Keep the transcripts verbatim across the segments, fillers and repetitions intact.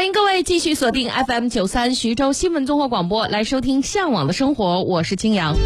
欢迎各位继续锁定 F M 九三徐州新闻综合广播，来收听向往的生活，我是金阳。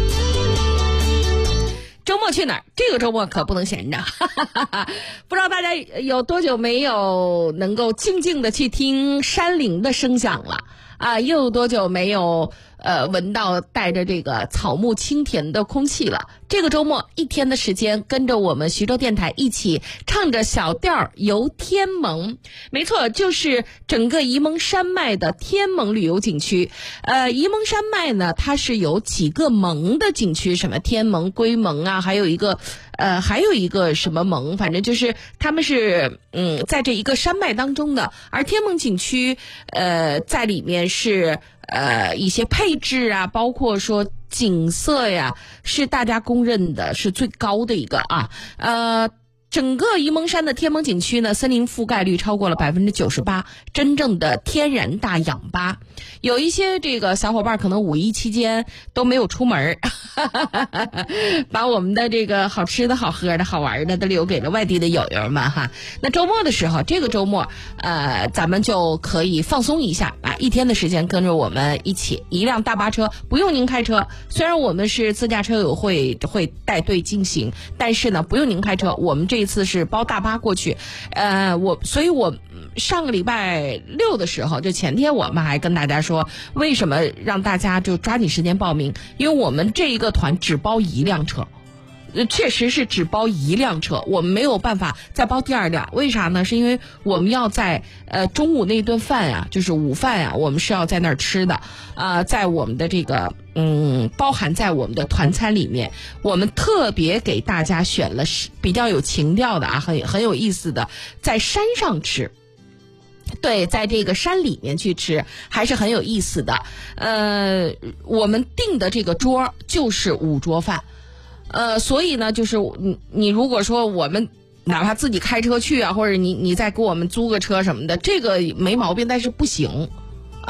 周末去哪儿？这个周末可不能闲着，哈哈哈哈，不知道大家有多久没有能够静静的去听山林的声响了啊？又有多久没有呃闻到带着这个草木清甜的空气了？这个周末一天的时间，跟着我们徐州电台一起唱着小调游天盟。没错，就是整个沂蒙山脉的天盟旅游景区。呃，沂蒙山脉呢，它是有几个盟的景区，什么天盟、龟盟啊，还有一个呃，还有一个什么盟，反正就是他们是嗯，在这一个山脉当中的。而天盟景区呃，在里面是呃一些配置啊，包括说景色呀，是大家公认的是最高的一个啊。呃，整个沂蒙山的天盟景区呢，森林覆盖率超过了百分之九十八，真正的天然大氧吧。有一些这个小伙伴可能五一期间都没有出门，把我们的这个好吃的好喝的好玩的都留给了外地的友友们哈。那周末的时候，这个周末呃咱们就可以放松一下啊，一天的时间跟着我们一起，一辆大巴车，不用您开车，虽然我们是自驾车友会会带队进行，但是呢不用您开车，我们这一次是包大巴过去。呃我所以我上个礼拜六的时候，就前天我们还跟大家说，为什么让大家就抓紧时间报名，因为我们这一个团只包一辆车，确实是只包一辆车，我们没有办法再包第二辆。为啥呢？是因为我们要在呃中午那顿饭啊，就是午饭啊，我们是要在那儿吃的啊、呃，在我们的这个嗯，包含在我们的团餐里面，我们特别给大家选了比较有情调的啊，很很有意思的，在山上吃。对，在这个山里面去吃还是很有意思的。呃，我们订的这个桌就是五桌饭，呃，所以呢，就是你你如果说我们哪怕自己开车去啊，或者你你再给我们租个车什么的，这个没毛病，但是不行。